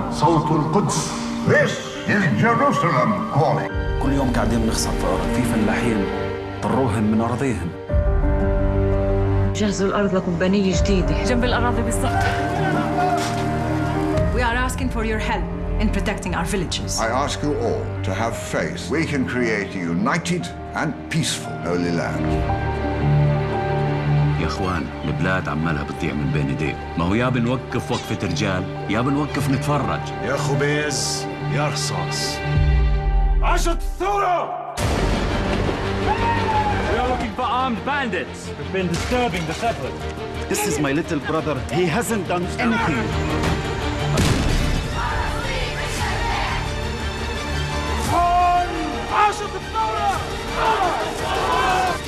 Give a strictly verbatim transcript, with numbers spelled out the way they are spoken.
صوت القدس. This is Jerusalem calling. كل يوم قاعدين بنخسر فقراء، في فلاحين طروهم من أراضيهم. جهزوا الأرض لكم بنية جديدة جنب الأراضي بالضبط. We are asking for your help in protecting our villages. I ask you all to have faith. We can create a united and peaceful Holy Land. يا اخوان البلاد عمالها بتضيع من بين ايديك، ما هو يا بنوقف وقفة رجال يا بنوقف نتفرج. يا خبيز يا رصاص. عاشت الثورة! We are looking for armed bandits who've been disturbing the settlers. This is my little brother. He hasn't done anything. عاشت الثورة!